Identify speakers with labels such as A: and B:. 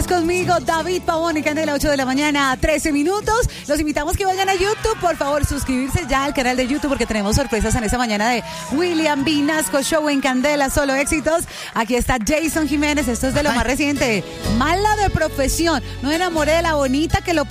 A: conmigo, David Pavón y Candela, 8 de la mañana, 13 minutos. Los invitamos que vayan a YouTube, por favor, suscribirse ya al canal de YouTube porque tenemos sorpresas en esta mañana de William Vinasco Show en Candela, solo éxitos. Aquí está Jason Jiménez, esto es de lo más reciente. Mala de profesión, no enamoré de la bonita que lo